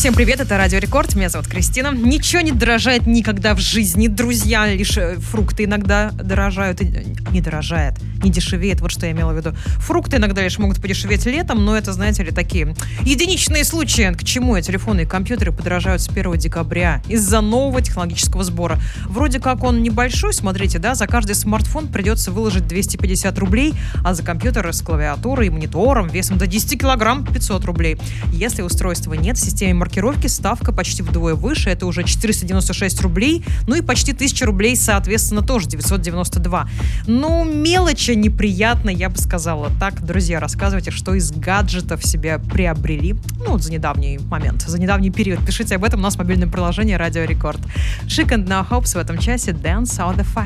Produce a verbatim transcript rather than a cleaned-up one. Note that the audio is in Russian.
Всем привет, это Радио Рекорд, меня зовут Кристина. Ничего не дорожает никогда в жизни, друзья, лишь фрукты иногда дорожают, не дорожает, не дешевеет, вот что я имела в виду. Фрукты иногда лишь могут подешеветь летом, но это, знаете ли, такие единичные случаи. К чему телефоны и компьютеры подорожают с первого декабря из-за нового технологического сбора. Вроде как он небольшой, смотрите, да, за каждый смартфон придется выложить двести пятьдесят рублей, а за компьютер с клавиатурой и монитором весом до десять килограмм пятьсот рублей. Если устройства нет, в системе маркировки ставка почти вдвое выше, это уже четыреста девяносто шесть рублей, ну и почти тысяча рублей, соответственно, тоже девятьсот девяносто два. Ну, мелочи неприятно, я бы сказала. Так, друзья, рассказывайте, что из гаджетов себе приобрели, ну, за недавний момент, за недавний период. Пишите об этом у нас в мобильном приложении Радио Рекорд. Chic and No Hopes в этом часе Dance Out the Fire.